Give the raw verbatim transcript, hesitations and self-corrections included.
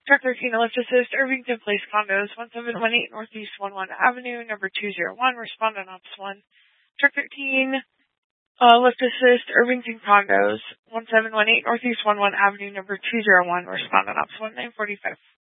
Truck thirteen, lift assist, Irvington Place condos, one seven one eight Northeast one one Avenue, number two zero one, respondent ops one. Truck thirteen, uh, lift assist, Irvington condos, one seven one eight Northeast one one Avenue, number two zero one, respondent ops one nine forty-five.